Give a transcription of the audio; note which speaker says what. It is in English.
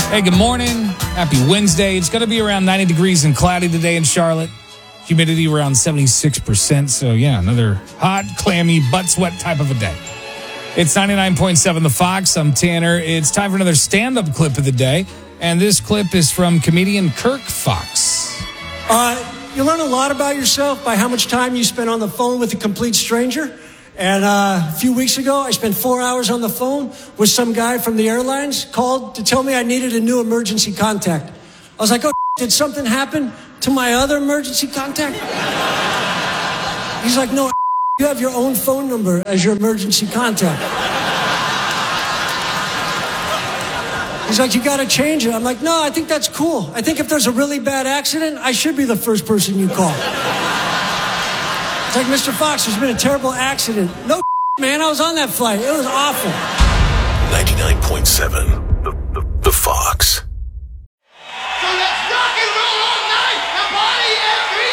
Speaker 1: Hey, good morning. Happy Wednesday. It's going to be around 90 degrees and cloudy today in Charlotte. Humidity around 76%. So, yeah, another hot, clammy, butt sweat type of a day. It's 99.7 The Fox. I'm Tanner. It's time for another stand-up clip of the day. And this clip is from comedian Kirk Fox.
Speaker 2: You learn a lot about yourself by how much time you spend on the phone with a complete stranger. And a few weeks ago, I spent 4 hours on the phone with some guy from the airlines, called to tell me I needed a new emergency contact. I was like, oh, did something happen to my other emergency contact? He's like, no, you have your own phone number as your emergency contact. He's like, you got to change it. I'm like, no, I think that's cool. I think if there's a really bad accident, I should be the first person you call. It's like, Mr. Fox, there's been a terrible accident. No, man, I was on that flight. It was awful.
Speaker 3: 99.7 The